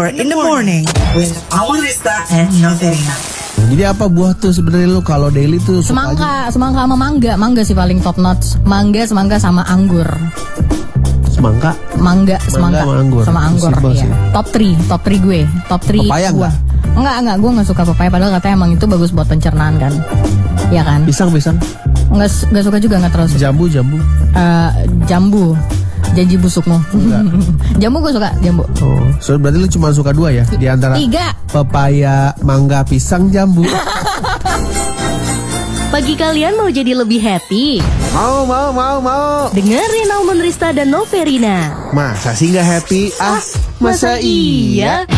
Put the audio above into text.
Hour in the morning with Awan Rista and Noverina. Jadi apa buah tuh sebenarnya lu kalau daily tuh suka Semangka sama mangga. Mangga sih paling top notch. Semangka sama anggur. Semangka Semangka sama anggur ya. Top 3 gue. Top 3 Papaya buah. Enggak, gue gak suka papaya padahal katanya emang itu bagus buat pencernaan kan. Iya kan? Pisang. Enggak suka juga, enggak terlalu suka. Jambu. Janji busukmu. Jambu gue suka, jambu. Oh, so berarti lu cuma suka 2 ya? Di antara 3. Pepaya, mangga, pisang, jambu. Pagi kalian mau jadi lebih happy? Mau. Dengerin Awan Rista dan Noverina. Masa sih gak happy? Masa iya?